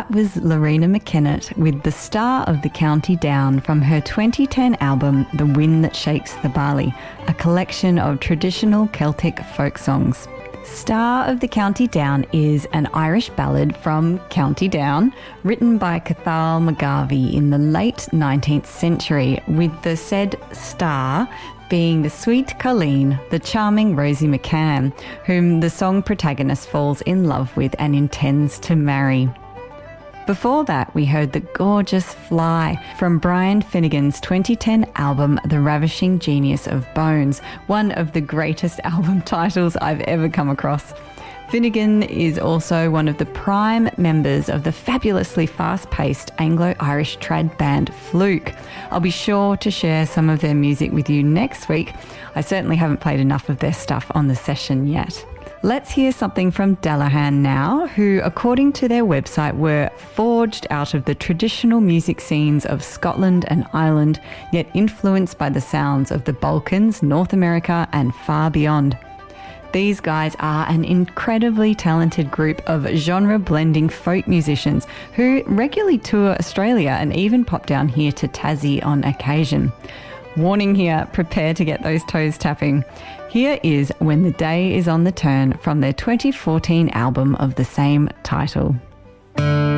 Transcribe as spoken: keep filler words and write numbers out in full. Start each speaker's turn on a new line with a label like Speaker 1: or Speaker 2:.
Speaker 1: That was Lorena McKennett with The Star of the County Down from her twenty ten album The Wind That Shakes the Barley, a collection of traditional Celtic folk songs. Star of the County Down is an Irish ballad from County Down, written by Cathal McGarvey in the late nineteenth century, with the said star being the sweet Colleen, the charming Rosie McCann, whom the song protagonist falls in love with and intends to marry. Before that, we heard The Gorgeous Fly from Brian Finnegan's twenty ten album The Ravishing Genius of Bones, one of the greatest album titles I've ever come across. Finnegan is also one of the prime members of the fabulously fast-paced Anglo-Irish trad band Fluke. I'll be sure to share some of their music with you next week. I certainly haven't played enough of their stuff on the session yet. Let's hear something from Delahan now, who, according to their website, were forged out of the traditional music scenes of Scotland and Ireland, yet influenced by the sounds of the Balkans, North America, and far beyond. These guys are an incredibly talented group of genre-blending folk musicians who regularly tour Australia and even pop down here to Tassie on occasion. Warning here, prepare to get those toes tapping. Here is When the Day is on the Turn from their twenty fourteen album of the same title.